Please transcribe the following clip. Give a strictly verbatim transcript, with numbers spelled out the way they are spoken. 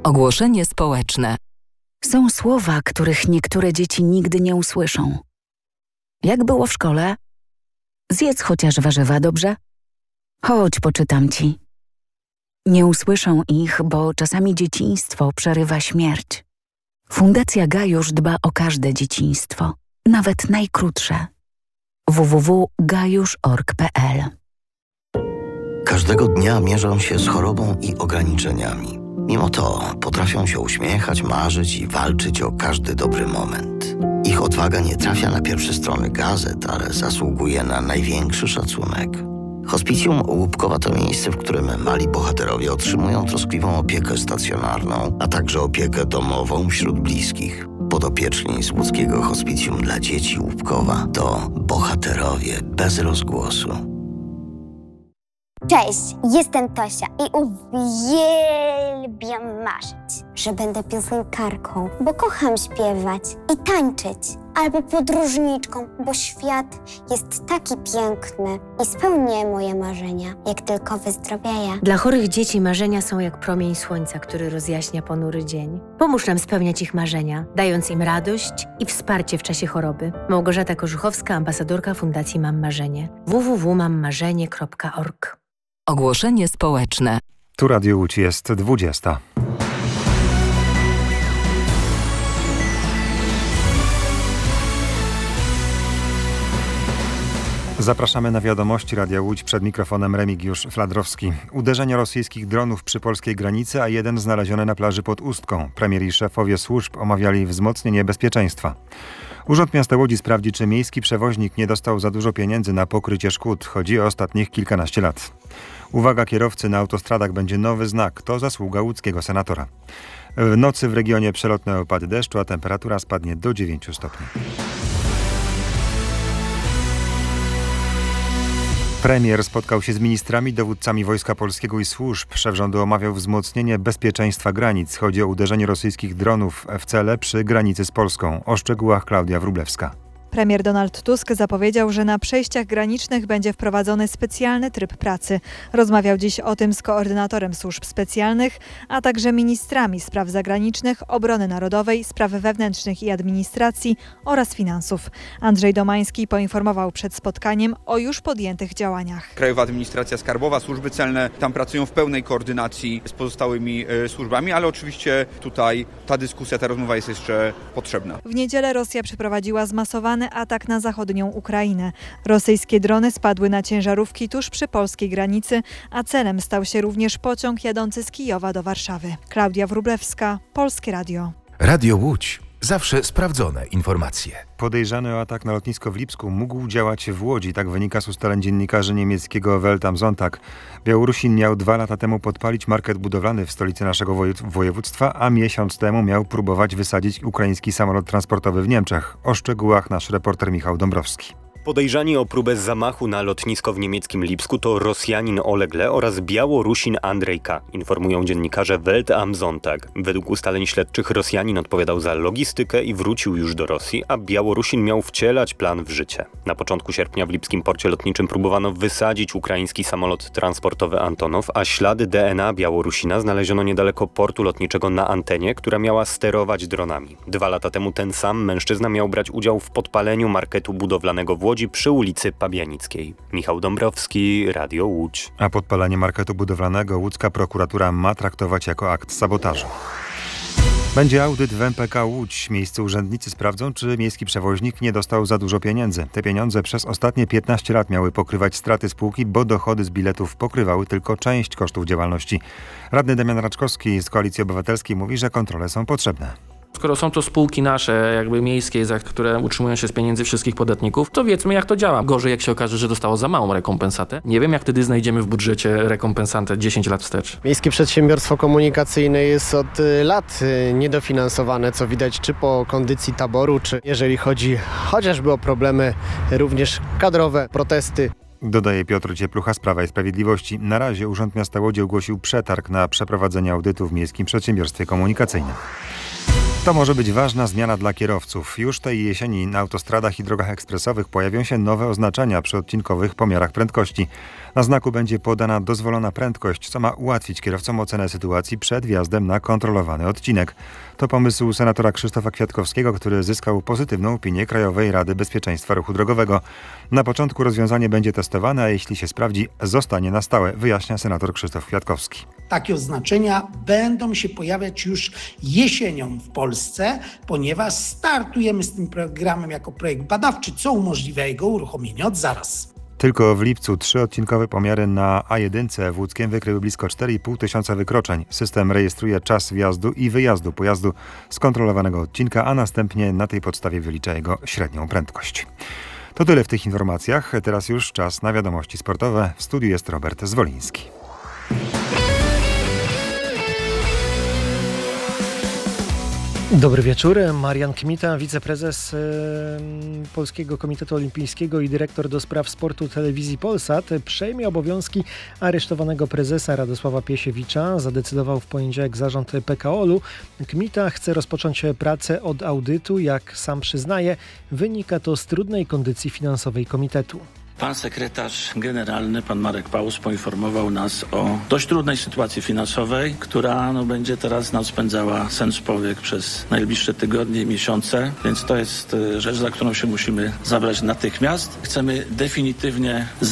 Ogłoszenie społeczne. Są słowa, których niektóre dzieci nigdy nie usłyszą. Jak było w szkole? Zjedz chociaż warzywa, dobrze? Chodź, poczytam ci. Nie usłyszą ich, bo czasami dzieciństwo przerywa śmierć. Fundacja Gajusz dba o każde dzieciństwo, nawet najkrótsze. w w w kropka gajusz kropka org kropka p l. Każdego dnia mierzą się z chorobą i ograniczeniami. Mimo to potrafią się uśmiechać, marzyć i walczyć o każdy dobry moment. Ich odwaga nie trafia na pierwsze strony gazet, ale zasługuje na największy szacunek. Hospicjum Łupkowa to miejsce, w którym mali bohaterowie otrzymują troskliwą opiekę stacjonarną, a także opiekę domową wśród bliskich. Podopieczni z łódzkiego Hospicjum dla dzieci Łupkowa to bohaterowie bez rozgłosu. Cześć, jestem Tosia i uwielbiam marzyć, że będę piosenkarką, bo kocham śpiewać i tańczyć, albo podróżniczką, bo świat jest taki piękny i spełnię moje marzenia, jak tylko wyzdrowieję. Dla chorych dzieci marzenia są jak promień słońca, który rozjaśnia ponury dzień. Pomóż nam spełniać ich marzenia, dając im radość i wsparcie w czasie choroby. Małgorzata Korzuchowska, ambasadorka Fundacji Mam Marzenie. w w w kropka mam marzenie kropka org. Ogłoszenie społeczne. Tu Radio Łódź jest dwudziesta. Zapraszamy na wiadomości Radia Łódź, przed mikrofonem Remigiusz Fladrowski. Uderzenie rosyjskich dronów przy polskiej granicy, a jeden znaleziony na plaży pod Ustką. Premier i szefowie służb omawiali wzmocnienie bezpieczeństwa. Urząd Miasta Łodzi sprawdzi, czy miejski przewoźnik nie dostał za dużo pieniędzy na pokrycie szkód. Chodzi o ostatnich kilkanaście lat. Uwaga kierowcy, na autostradach będzie nowy znak. To zasługa łódzkiego senatora. W nocy w regionie przelotne opady deszczu, a temperatura spadnie do dziewięciu stopni. Premier spotkał się z ministrami, dowódcami Wojska Polskiego i służb. Szef rządu omawiał wzmocnienie bezpieczeństwa granic. Chodzi o uderzenie rosyjskich dronów w cele przy granicy z Polską. O szczegółach Klaudia Wróblewska. Premier Donald Tusk zapowiedział, że na przejściach granicznych będzie wprowadzony specjalny tryb pracy. Rozmawiał dziś o tym z koordynatorem służb specjalnych, a także ministrami spraw zagranicznych, obrony narodowej, spraw wewnętrznych i administracji oraz finansów. Andrzej Domański poinformował przed spotkaniem o już podjętych działaniach. Krajowa Administracja Skarbowa, służby celne tam pracują w pełnej koordynacji z pozostałymi y, służbami, ale oczywiście tutaj ta dyskusja, ta rozmowa jest jeszcze potrzebna. W niedzielę Rosja przeprowadziła zmasowany atak na zachodnią Ukrainę. Rosyjskie drony spadły na ciężarówki tuż przy polskiej granicy, a celem stał się również pociąg jadący z Kijowa do Warszawy. Klaudia Wróblewska, Polskie Radio. Radio Łódź. Zawsze sprawdzone informacje. Podejrzany o atak na lotnisko w Lipsku mógł działać w Łodzi. Tak wynika z ustaleń dziennikarzy niemieckiego Welt am Sonntag. Białorusin miał dwa lata temu podpalić market budowlany w stolicy naszego województwa, a miesiąc temu miał próbować wysadzić ukraiński samolot transportowy w Niemczech. O szczegółach nasz reporter Michał Dąbrowski. Podejrzani o próbę zamachu na lotnisko w niemieckim Lipsku to Rosjanin Oleg Le oraz Białorusin Andrzej K., informują dziennikarze Welt am Sonntag. Według ustaleń śledczych Rosjanin odpowiadał za logistykę i wrócił już do Rosji, a Białorusin miał wcielać plan w życie. Na początku sierpnia w lipskim porcie lotniczym próbowano wysadzić ukraiński samolot transportowy Antonow, a ślady D N A Białorusina znaleziono niedaleko portu lotniczego na antenie, która miała sterować dronami. Dwa lata temu ten sam mężczyzna miał brać udział w podpaleniu marketu budowlanego w Łodzi przy ulicy Pabianickiej. Michał Dąbrowski, Radio Łódź. A podpalenie marketu budowlanego łódzka prokuratura ma traktować jako akt sabotażu. Będzie audyt w M P K Łódź. Miejscy urzędnicy sprawdzą, czy miejski przewoźnik nie dostał za dużo pieniędzy. Te pieniądze przez ostatnie piętnaście lat miały pokrywać straty spółki, bo dochody z biletów pokrywały tylko część kosztów działalności. Radny Damian Raczkowski z Koalicji Obywatelskiej mówi, że kontrole są potrzebne. Skoro są to spółki nasze, jakby miejskie, które utrzymują się z pieniędzy wszystkich podatników, to wiedzmy, jak to działa. Gorzej, jak się okaże, że dostało za małą rekompensatę. Nie wiem, jak wtedy znajdziemy w budżecie rekompensatę dziesięć lat wstecz. Miejskie Przedsiębiorstwo Komunikacyjne jest od lat niedofinansowane, co widać czy po kondycji taboru, czy jeżeli chodzi chociażby o problemy również kadrowe, protesty. Dodaje Piotr Cieplucha z Prawa i Sprawiedliwości. Na razie Urząd Miasta Łodzi ogłosił przetarg na przeprowadzenie audytu w Miejskim Przedsiębiorstwie Komunikacyjnym. To może być ważna zmiana dla kierowców. Już tej jesieni na autostradach i drogach ekspresowych pojawią się nowe oznaczenia przy odcinkowych pomiarach prędkości. Na znaku będzie podana dozwolona prędkość, co ma ułatwić kierowcom ocenę sytuacji przed wjazdem na kontrolowany odcinek. To pomysł senatora Krzysztofa Kwiatkowskiego, który zyskał pozytywną opinię Krajowej Rady Bezpieczeństwa Ruchu Drogowego. Na początku rozwiązanie będzie testowane, a jeśli się sprawdzi, zostanie na stałe, wyjaśnia senator Krzysztof Kwiatkowski. Takie oznaczenia będą się pojawiać już jesienią w Polsce, ponieważ startujemy z tym programem jako projekt badawczy, co umożliwia jego uruchomienie od zaraz. Tylko w lipcu trzy odcinkowe pomiary na A jeden w Łódzkiem wykryły blisko cztery i pół tysiąca wykroczeń. System rejestruje czas wjazdu i wyjazdu pojazdu z kontrolowanego odcinka, a następnie na tej podstawie wylicza jego średnią prędkość. To tyle w tych informacjach. Teraz już czas na wiadomości sportowe. W studiu jest Robert Zwoliński. Dobry wieczór. Marian Kmita, wiceprezes y, Polskiego Komitetu Olimpijskiego i dyrektor do spraw sportu telewizji Polsat, przejmie obowiązki aresztowanego prezesa Radosława Piesiewicza. Zadecydował w poniedziałek zarząd P K O L-u. Kmita chce rozpocząć pracę od audytu. Jak sam przyznaje, wynika to z trudnej kondycji finansowej komitetu. Pan sekretarz generalny, pan Marek Paus, poinformował nas o dość trudnej sytuacji finansowej, która no, będzie teraz nas spędzała sen z powiek przez najbliższe tygodnie i miesiące, więc to jest rzecz, za którą się musimy zabrać natychmiast. Chcemy definitywnie